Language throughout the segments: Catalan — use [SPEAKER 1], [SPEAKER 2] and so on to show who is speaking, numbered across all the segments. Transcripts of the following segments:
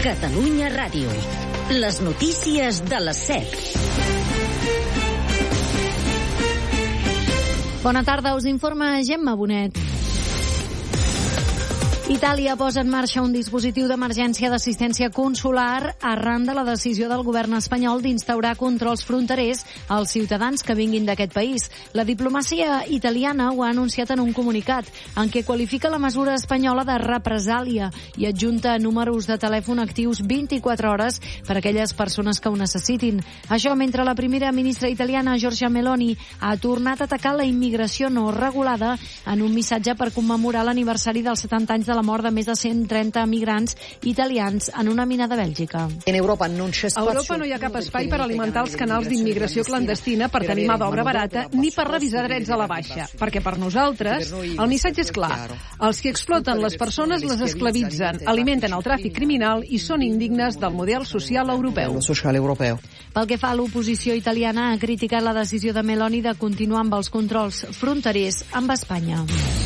[SPEAKER 1] Catalunya Ràdio. Les notícies de les 7.
[SPEAKER 2] Bona tarda, us informa Gemma Bonet. Itàlia posa en marxa un dispositiu d'emergència d'assistència consular arran de la decisió del govern espanyol d'instaurar controls fronterers als ciutadans que vinguin d'aquest país. La diplomàcia italiana ho ha anunciat en un comunicat en què qualifica la mesura espanyola de represàlia i adjunta números de telèfon actius 24 hores per a aquelles persones que ho necessitin. Això mentre la primera ministra italiana, Giorgia Meloni, ha tornat a atacar la immigració no regulada en un missatge per commemorar l'aniversari dels 70 anys de la mort de més de 130 migrants italians en una mina de Bèlgica.
[SPEAKER 3] A Europa no hi ha cap espai per alimentar els canals d'immigració clandestina per tenir mà d'obra barata ni per revisar drets a la baixa, perquè per nosaltres el missatge és clar. Els que exploten les persones les esclavitzen, alimenten el tràfic criminal i són indignes del model social europeu.
[SPEAKER 2] Pel que fa a l'oposició italiana, ha criticat la decisió de Meloni de continuar amb els controls fronterers amb Espanya.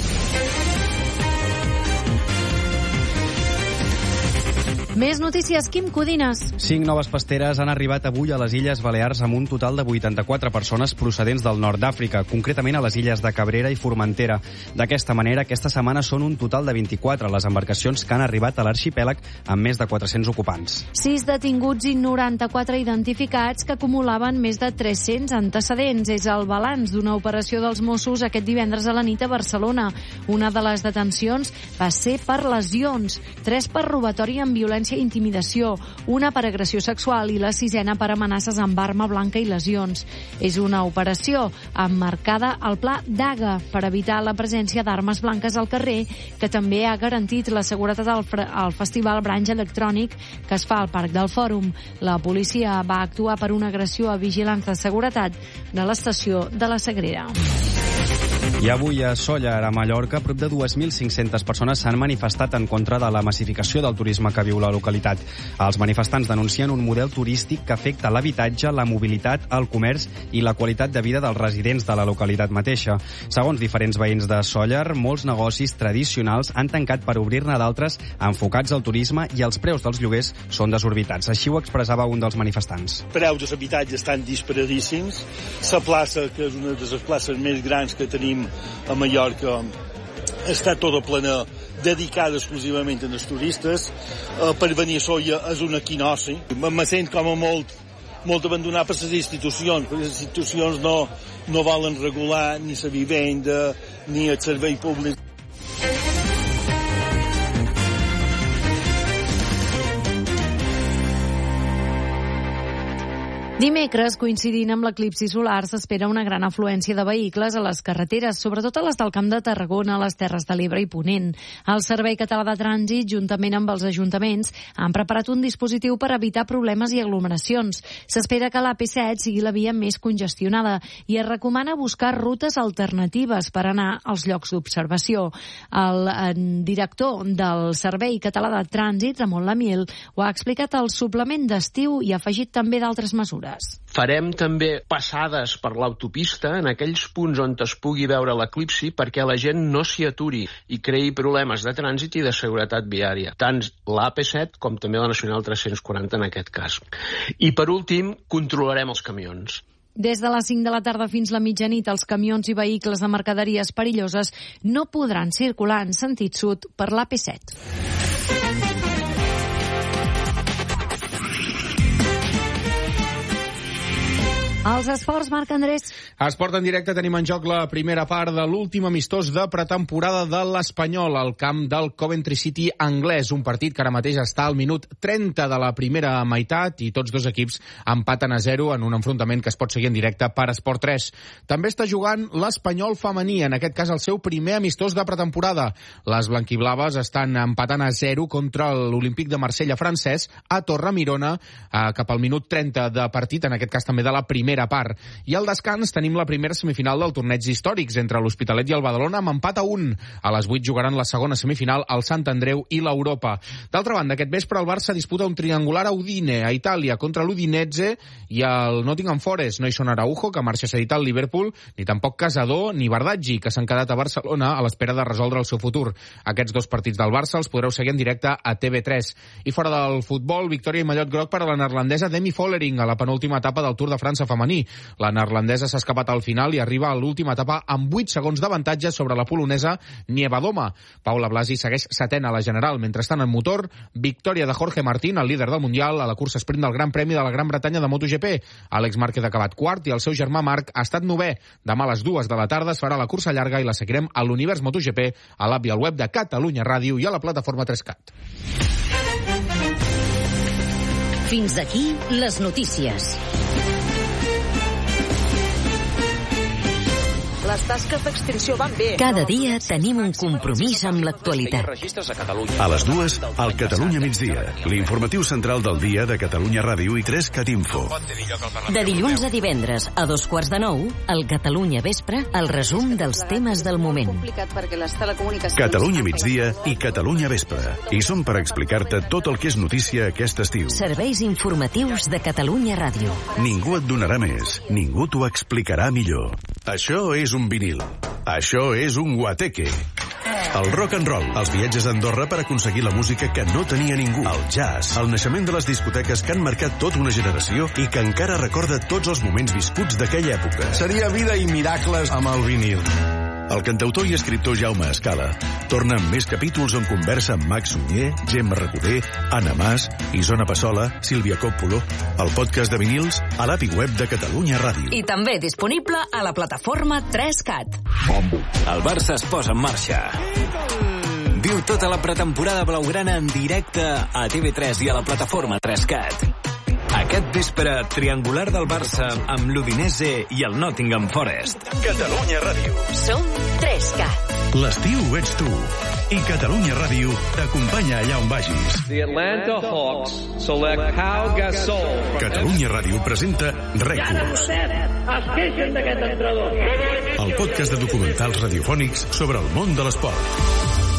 [SPEAKER 2] Més notícies, Quim Codines.
[SPEAKER 4] 5 noves pasteres han arribat avui a les Illes Balears amb un total de 84 persones procedents del nord d'Àfrica, concretament a les illes de Cabrera i Formentera. D'aquesta manera, aquesta setmana són un total de 24 les embarcacions que han arribat a l'arxipèlag amb més de 400 ocupants.
[SPEAKER 2] 6 detinguts i 94 identificats que acumulaven més de 300 antecedents. És el balanç d'una operació dels Mossos aquest divendres a la nit a Barcelona. Una de les detencions va ser per lesions, 3 per robatori amb violència i intimidació, una per agressió sexual i la 6a per amenaces amb arma blanca i lesions. És una operació emmarcada al pla DAGA per evitar la presència d'armes blanques al carrer, que també ha garantit la seguretat al Festival Branch Electrònic que es fa al Parc del Fòrum. La policia va actuar per una agressió a vigilants de seguretat de l'estació de la Sagrera.
[SPEAKER 4] I avui a Sóller, a Mallorca, prop de 2.500 persones s'han manifestat en contra de la massificació del turisme que viu la localitat. Els manifestants denuncien un model turístic que afecta l'habitatge, la mobilitat, el comerç i la qualitat de vida dels residents de la localitat mateixa. Segons diferents veïns de Sóller, molts negocis tradicionals han tancat per obrir-ne d'altres enfocats al turisme i els preus dels lloguers són desorbitats. Així ho expressava un dels manifestants.
[SPEAKER 5] Preus dels habitatges estan disparadíssims. La plaça, que és una de les places més grans que tenim a Mallorca, està tota plena, dedicada exclusivament als turistes. Per venir a Sóller és una quinosi. Me sent com a molt abandonat per les institucions, perquè les institucions no volen regular ni la vivenda ni el servei públic.
[SPEAKER 2] Dimecres, coincidint amb l'eclipsi solar, s'espera una gran afluència de vehicles a les carreteres, sobretot a les del Camp de Tarragona, a les Terres de l'Ebre i Ponent. El Servei Català de Trànsit, juntament amb els ajuntaments, han preparat un dispositiu per evitar problemes i aglomeracions. S'espera que l'AP7 sigui la via més congestionada i es recomana buscar rutes alternatives per anar als llocs d'observació. El director del Servei Català de Trànsit, Ramon Lamil, ho ha explicat al suplement d'estiu i ha afegit també d'altres mesures.
[SPEAKER 6] Farem també passades per l'autopista en aquells punts on es pugui veure l'eclipsi perquè la gent no s'hi aturi i creï problemes de trànsit i de seguretat viària, tant l'AP7 com també la Nacional 340 en aquest cas. I per últim, controlarem els camions.
[SPEAKER 2] Des de les 5 de la tarda fins la mitjanit, els camions i vehicles de mercaderies perilloses no podran circular en sentit sud per l'AP7. Els esports, Marc Andrés.
[SPEAKER 7] Esport en directe, tenim en joc la primera part de l'últim amistós de pretemporada de l'Espanyol al camp del Coventry City anglès. Un partit que ara mateix està al minut 30 de la primera meitat i tots dos equips empaten a 0 en un enfrontament que es pot seguir en directe per Esport 3. També està jugant l'Espanyol femení, en aquest cas el seu primer amistós de pretemporada. Les blanquiblaves estan empatant a 0 contra l'Olímpic de Marsella francès a Torremirona cap al minut 30 de partit, en aquest cas també de la primera primera part. I al descans tenim la primera semifinal del torneig històrics entre l'Hospitalet i el Badalona amb empat a 1. A les 8 jugaran la segona semifinal el Sant Andreu i l'Europa. D'altra banda, aquest vespre el Barça disputa un triangular a Udine, a Itàlia, contra l'Udinese i el Nottingham Forest. No hi són Araujo, que marxa cedit al Liverpool, ni tampoc Casador ni Bardaggi, que s'han quedat a Barcelona a l'espera de resoldre el seu futur. Aquests dos partits del Barça els podreu seguir en directe a TV3. I fora del futbol, victòria i mallot groc per a la neerlandesa Demi Vollering a la penúltima etapa del Tour de França femení. La neerlandesa s'ha escapat al final i arriba a l'última etapa amb 8 segons d'avantatge sobre la polonesa Niewiadoma. Paula Blasi segueix setena a la general. Mentrestant, en motor, victòria de Jorge Martín, el líder del Mundial, a la cursa sprint del Gran Premi de la Gran Bretanya de MotoGP. Àlex Márquez ha acabat quart i el seu germà Marc ha estat 9è. Demà a les 2 de la tarda es farà la cursa llarga i la seguirem a l'Univers MotoGP, a l'app i al web de Catalunya Ràdio i a la plataforma 3CAT.
[SPEAKER 1] Fins aquí les notícies.
[SPEAKER 8] Les tasques d'extinció van bé.
[SPEAKER 1] Cada dia tenim un compromís amb l'actualitat.
[SPEAKER 9] A les 2, al Catalunya migdia, l'informatiu central del dia de Catalunya Ràdio i 3CAT Info.
[SPEAKER 1] De dilluns a divendres, a 8:45, al Catalunya Vespre, el resum dels temes del moment.
[SPEAKER 9] Catalunya migdia i Catalunya Vespre. I som per explicar-te tot el que és notícia aquest estiu.
[SPEAKER 1] Serveis informatius de Catalunya Ràdio.
[SPEAKER 9] Ningú et donarà més, ningú t'ho explicarà millor. Això és un vinil. Això és un guateque. El rock and roll, els viatges a Andorra per aconseguir la música que no tenia ningú. El jazz, el naixement de les discoteques que han marcat tota una generació i que encara recorda tots els moments viscuts d'aquella època.
[SPEAKER 10] Seria vida i miracles amb el vinil.
[SPEAKER 9] El cantautor i escriptor Jaume Escala torna amb més capítols on conversa amb Max Sunyer, Gemma Recoder, Anna Mas, Isona Passola, Sílvia Còppolo, el podcast de vinils a l'app i web de Catalunya Ràdio.
[SPEAKER 1] I també disponible a la plataforma 3CAT.
[SPEAKER 11] El Barça es posa en marxa. Viu tota la pretemporada blaugrana en directe a TV3 i a la plataforma 3CAT. Aquest vespre, triangular del Barça amb l'Udinese i el Nottingham Forest.
[SPEAKER 9] Catalunya Ràdio.
[SPEAKER 1] Som 3CAT.
[SPEAKER 9] L'estiu ets tu. I Catalunya Ràdio t'acompanya allà on vagis.
[SPEAKER 12] The Atlanta Hawks select Pau Gasol.
[SPEAKER 9] Catalunya Ràdio presenta Rècords.
[SPEAKER 12] Es queixen d'aquest entrenador.
[SPEAKER 9] El podcast de documentals radiofònics sobre el món de l'esport.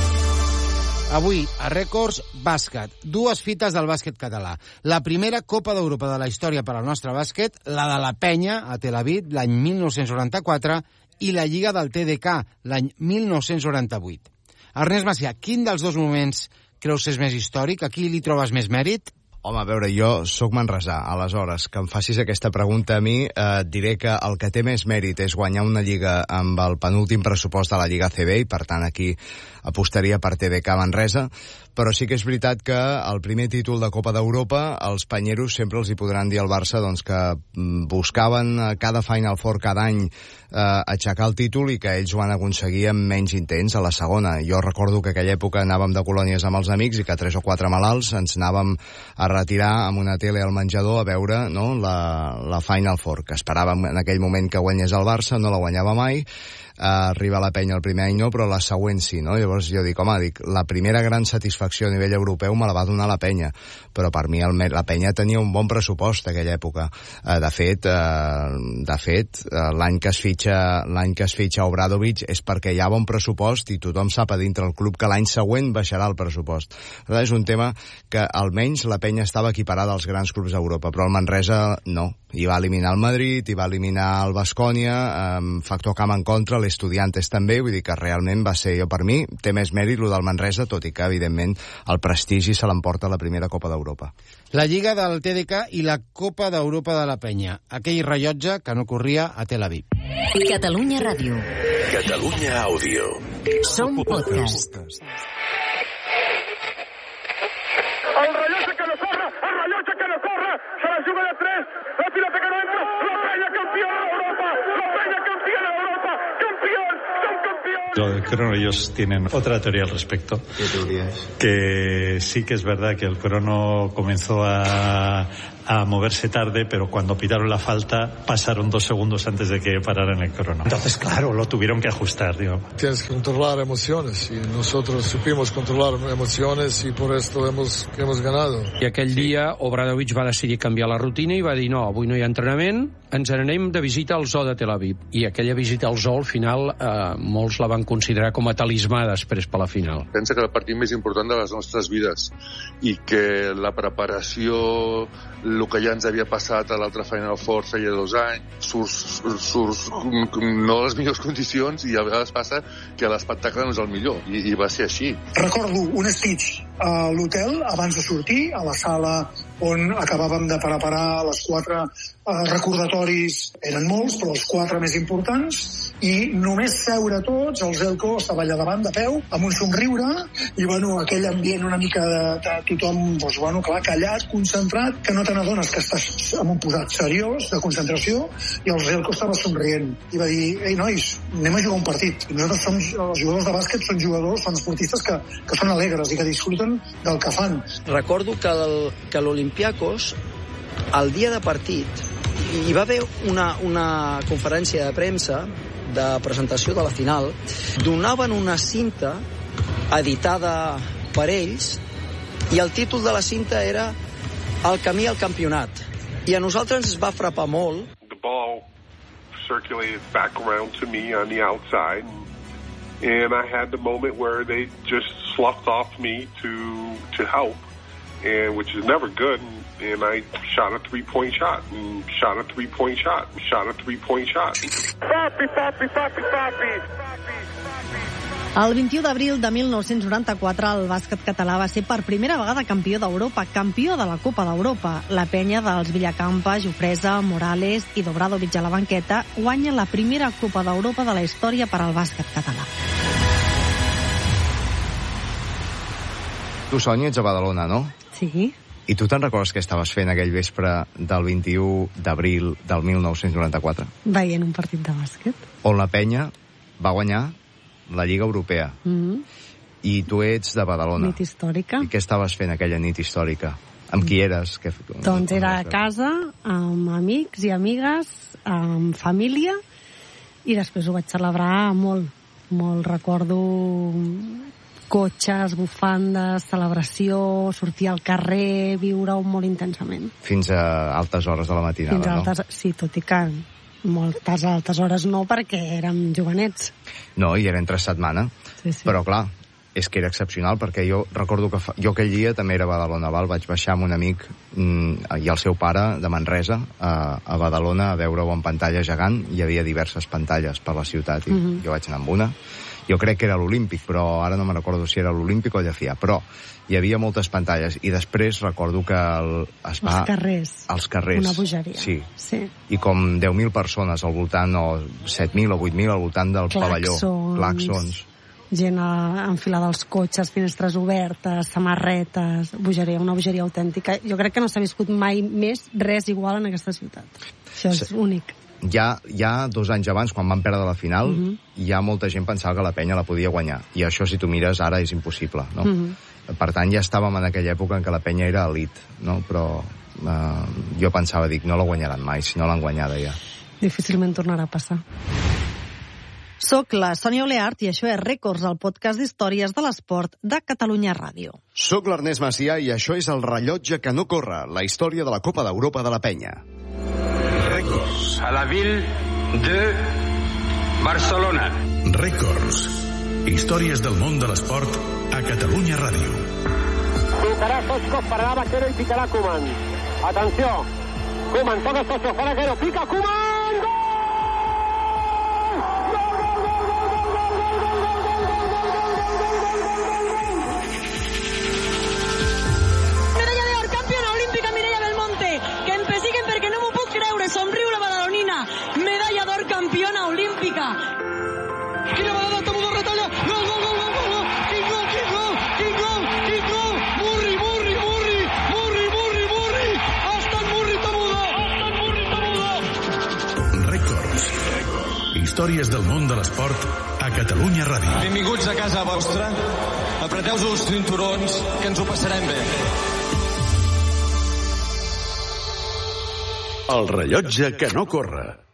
[SPEAKER 13] Avui, a Rècords, bàsquet. Dues fites del bàsquet català. La primera Copa d'Europa de la història per al nostre bàsquet, la de la Penya, a Tel Aviv, l'any 1994, i la Lliga del TDK, l'any 1998. Ernest Macià, quin dels dos moments creus que és més històric? A qui li trobes més mèrit?
[SPEAKER 14] Home, a veure, jo sóc manresà, aleshores, que em facis aquesta pregunta a mi, diré que el que té més mèrit és guanyar una lliga amb el penúltim pressupost de la Lliga CB, i per tant aquí apostaria per TDK Manresa, però sí que és veritat que el primer títol de Copa d'Europa, els panyeros sempre els hi podran dir al Barça doncs, que buscaven cada Final Four cada any aixecar el títol i que ells ho van aconseguir amb menys intents a la segona. Jo recordo que aquella època anàvem de colònies amb els amics i que 3 o 4 malalts ens anàvem a retirar amb una tele al menjador a veure, no, la Final Four, que esperàvem en aquell moment que guanyés el Barça, no la guanyava mai, arriba a la Penya el primer any no, però la següent sí, no? Llavors jo dic, home, la primera gran satisfacció a nivell europeu me la va donar la Penya, però per mi la Penya tenia un bon pressupost aquella època. De fet, l'any que es fitxa Obradovic és perquè hi ha bon pressupost i tothom sap a dintre el club que l'any següent baixarà el pressupost. És un tema que almenys la Penya estava equiparada als grans clubs d'Europa, però el Manresa no. I va eliminar el Madrid, i va eliminar el Baskonia, factor camp en contra, l'Estudiantes també, vull dir que realment va ser, jo per mi, té més mèrit el del Manresa, tot i que, evidentment, el prestigi se l'emporta la primera Copa d'Europa.
[SPEAKER 13] La Lliga del TDK i la Copa d'Europa de la Penya. Aquell rellotge que no corria a Tel Aviv.
[SPEAKER 1] Catalunya Ràdio.
[SPEAKER 9] Catalunya Àudio.
[SPEAKER 1] Som podcast.
[SPEAKER 12] El rellotge que no corre, se la juga de 3, la pilota que no entra, la Penya campiona d'Europa, campions, son campions.
[SPEAKER 15] Lo del crono, ellos tienen otra teoría al respecto.
[SPEAKER 14] ¿Qué teoría es?
[SPEAKER 15] Que sí que es verdad que el crono comenzó a a moverse tarde, pero cuando pitaron la falta pasaron 2 segundos antes de que pararan el crono. Entonces, claro, lo tuvieron que ajustar, digo.
[SPEAKER 16] Tienes que controlar emociones y nosotros supimos controlar emociones y por esto hemos ganado.
[SPEAKER 17] I aquell dia Obradovic va decidir canviar la rutina i va dir no, avui no hi ha entrenament, ens n'anem de visita al zoo de Tel Aviv. I aquella visita al zoo, al final, molts la van considerar com a talismà després per la final.
[SPEAKER 18] Pensa que el partit més important de les nostres vides i que la preparació, el que ja ens havia passat a l'altra Final Four feia 2 anys, surts no a les millors condicions i a vegades passa que l'espectacle no és el millor i va ser així.
[SPEAKER 19] Recordo un speech a l'hotel abans de sortir, a la sala on acabàvem de preparar les 4 recordatoris, eren molts, però els 4 més importants, i només seure tots, el Zeljko estava allà davant de peu, amb un somriure, i aquell ambient una mica de tothom, clar, callat, concentrat, que no te n'adones que estàs en un posat seriós, de concentració, i el Zeljko estava somrient. I va dir, ei, nois, anem a jugar un partit. I nosaltres els jugadors de bàsquet són jugadors, són esportistes que són alegres i que disfruten del que fan.
[SPEAKER 20] Recordo que l'Olympiakos, el dia de partit, hi va haver una conferència de premsa de presentació de la final, donaven una cinta editada per ells i el títol de la cinta era El camí al campionat. I a nosaltres ens va frapar molt.
[SPEAKER 21] The ball circulated back around to me on the outside and I had the moment where they just sloughed off me to help, and which is never good. And I shot a 3-point shot, and shot a 3-point shot, and shot a 3-point shot.
[SPEAKER 22] El 21 d'abril de 1994 el bàsquet català va ser per primera vegada campió d'Europa, campió de la Copa d'Europa. La penya dels Villacampa, Jofresa, Morales i Obradovic a la banqueta guanya la primera Copa d'Europa de la història per al bàsquet català.
[SPEAKER 14] Tu, Sònia, ets a Badalona, no?
[SPEAKER 22] Sí.
[SPEAKER 14] I tu te'n recordes què estaves fent aquell vespre del 21 d'abril del 1994?
[SPEAKER 22] Veient un partit de bàsquet.
[SPEAKER 14] On la penya va guanyar la Lliga Europea. I tu ets de Badalona.
[SPEAKER 22] Nit històrica.
[SPEAKER 14] I què estaves fent aquella nit històrica? Amb qui eres?
[SPEAKER 22] Doncs era a casa, amb amics i amigues, amb família, i després ho vaig celebrar molt. Recordo cotxes, bufandes, celebració, sortir al carrer, viure-ho molt intensament.
[SPEAKER 14] Fins a altes hores de la matinada, no?
[SPEAKER 22] Sí, tot i que moltes altes hores no, perquè érem jovenets.
[SPEAKER 14] No, i era entre setmana.
[SPEAKER 22] Sí.
[SPEAKER 14] Però, clar, és que era excepcional, perquè jo recordo que jo aquell dia també era a Badalona, vaig baixar amb un amic i el seu pare de Manresa a Badalona a veure-ho en pantalla gegant. Hi havia diverses pantalles per la ciutat i jo vaig anar amb una. Jo crec que era l'Olímpic, però ara no me'n recordo si era l'Olímpic o Llefià, però hi havia moltes pantalles i després recordo que es va...
[SPEAKER 22] Els carrers. Una bogeria.
[SPEAKER 14] Sí. I com 10.000 persones al voltant, o 7.000 o 8.000 al voltant del pavelló. Claxons.
[SPEAKER 22] Gent enfilada als cotxes, finestres obertes, samarretes, una bogeria autèntica. Jo crec que no s'ha viscut mai més res igual en aquesta ciutat. Això és únic.
[SPEAKER 14] Ja 2 anys abans, quan van perdre la final, ja molta gent pensava que la penya la podia guanyar. I això, si tu mires, ara és impossible, no? Per tant, ja estàvem en aquella època en què la penya era elit, no? Però jo pensava, no la guanyaran mai, si no l'han guanyada ja.
[SPEAKER 22] Difícilment tornarà a passar. Soc la Sònia Oleart i això és Rècords, el podcast d'històries de l'esport de Catalunya Ràdio.
[SPEAKER 9] Soc l'Ernest Macià i això és el rellotge que no corre, la història de la Copa d'Europa de la penya.
[SPEAKER 23] A la ville de Barcelona.
[SPEAKER 9] Rècords. Històries del món de l'esport a Catalunya Ràdio.
[SPEAKER 12] Tocarà Sosco, pararà Vaquero i picarà Koeman. Atenció. Koeman, toca Sosco, fa Vaquero, pica Koeman! Gol!
[SPEAKER 22] Medalla d'or, campiona olímpica Mireia Belmonte. Que em pessiguen perquè no m'ho puc creure. Somriure badalonina. Medalla d'or, campiona olímpica.
[SPEAKER 12] Quina balada, Tamudo retalla. Gol, gol, gol, gol, gol. Quin gol, quin gol, quin gol, quin gol. Murri. Ha estat Murri, Tamudo.
[SPEAKER 9] Rècords. Històries del món de l'esport a Catalunya Ràdio.
[SPEAKER 24] Benvinguts a casa vostra. Apreteu-vos els cinturons, que ens ho passarem bé.
[SPEAKER 9] El rellotge que no corre.